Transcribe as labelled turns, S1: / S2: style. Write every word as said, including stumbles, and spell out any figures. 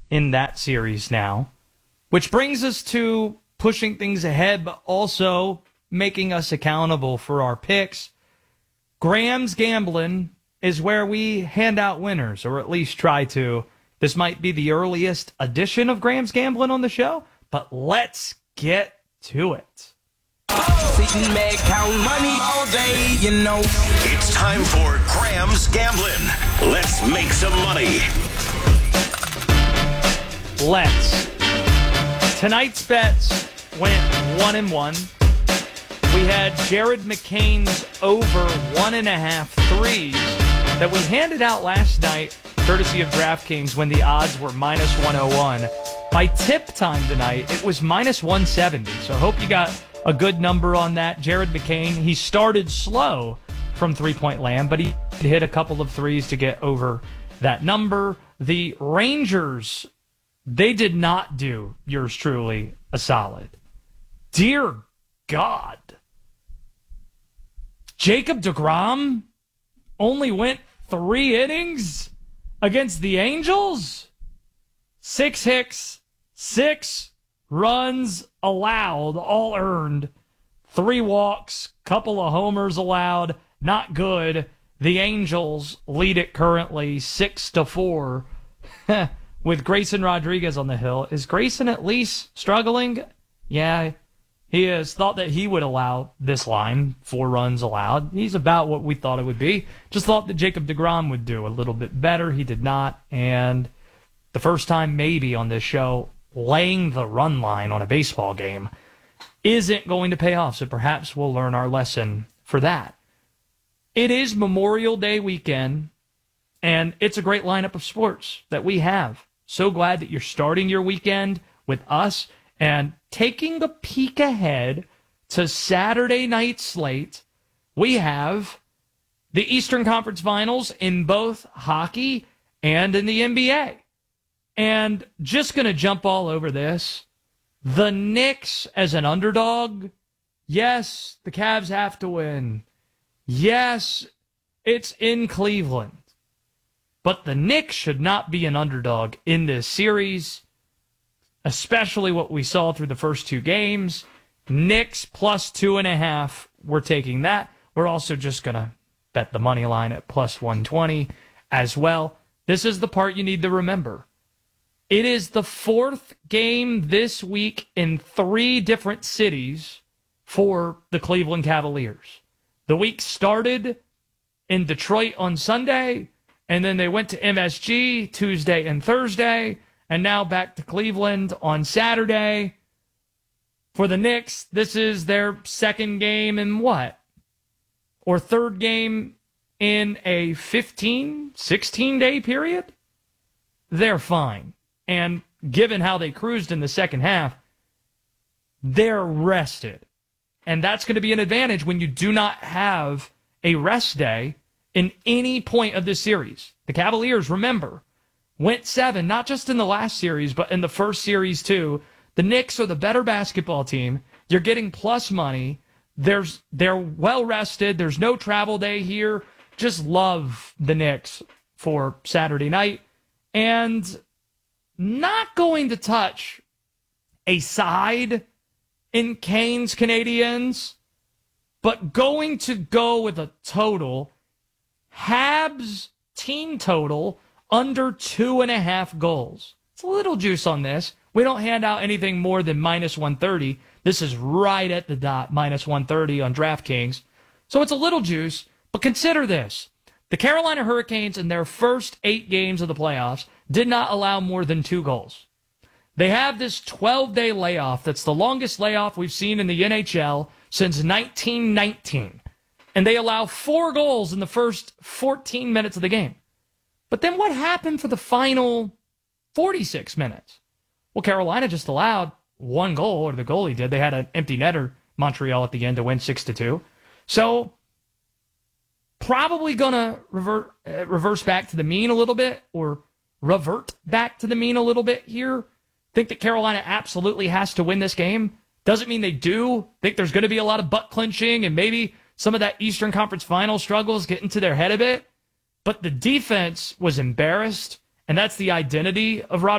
S1: in that series now, which brings us to pushing things ahead, but also making us accountable for our picks. Graham's Gambling is where we hand out winners, or at least try to. This might be the earliest edition of Graham's Gambling on the show, but let's get to it.
S2: Sitting back, count money all day, you know.
S3: It's time for Graham's Gambling. Let's make some money.
S1: Let's. Tonight's bets went one and one. We had Jared McCain's over one and a half threes that we handed out last night, courtesy of DraftKings, when the odds were minus one oh one. By tip time tonight, it was minus one seventy. So I hope you got a good number on that. Jared McCain, he started slow from three-point land, but he hit a couple of threes to get over that number. The Rangers, they did not do yours truly a solid. Dear God. Jacob deGrom only went three innings against the Angels? Six hits, six runs allowed, all earned. Three walks, couple of homers allowed. Not good. The Angels lead it currently six to four with Grayson Rodriguez on the hill. Is Grayson at least struggling? Yeah, he is. Thought that he would allow this line, four runs allowed. He's about what we thought it would be. Just thought that Jacob deGrom would do a little bit better. He did not. And the first time maybe on this show, laying the run line on a baseball game isn't going to pay off. So perhaps we'll learn our lesson for that. It is Memorial Day weekend, and it's a great lineup of sports that we have. So glad that you're starting your weekend with us and taking a peek ahead to Saturday night slate. We have the Eastern Conference Finals in both hockey and in the N B A. And just going to jump all over this. The Knicks as an underdog. Yes, the Cavs have to win. Yes, it's in Cleveland. But the Knicks should not be an underdog in this series, especially what we saw through the first two games. Knicks plus two and a half. We're taking that. We're also just going to bet the money line at plus one twenty as well. This is the part you need to remember. It is the fourth game this week in three different cities for the Cleveland Cavaliers. The week started in Detroit on Sunday, and then they went to M S G Tuesday and Thursday, and now back to Cleveland on Saturday. For the Knicks, this is their second game in what? Or third game in a fifteen, sixteen-day period? They're fine. And given how they cruised in the second half, they're rested. And that's going to be an advantage when you do not have a rest day in any point of this series. The Cavaliers, remember, went seven, not just in the last series, but in the first series too. The Knicks are the better basketball team. You're getting plus money. There's They're well rested. There's no travel day here. Just love the Knicks for Saturday night. And not going to touch a side in Canes Canadiens, but going to go with a total, Habs team total, under two and a half goals. It's a little juice on this. We don't hand out anything more than minus one thirty. This is right at the dot, minus one thirty on DraftKings. So it's a little juice, but consider this. The Carolina Hurricanes in their first eight games of the playoffs did not allow more than two goals. They have this twelve-day layoff that's the longest layoff we've seen in the N H L since nineteen nineteen. And they allow four goals in the first fourteen minutes of the game. But then what happened for the final forty-six minutes? Well, Carolina just allowed one goal, or the goalie did. They had an empty netter, Montreal, at the end to win six to two. So probably going to revert, uh, reverse back to the mean a little bit, or revert back to the mean a little bit here. Think that Carolina absolutely has to win this game. Doesn't mean they do. Think there's going to be a lot of butt clinching and maybe some of that Eastern Conference final struggles get into their head a bit. But the defense was embarrassed, and that's the identity of Rod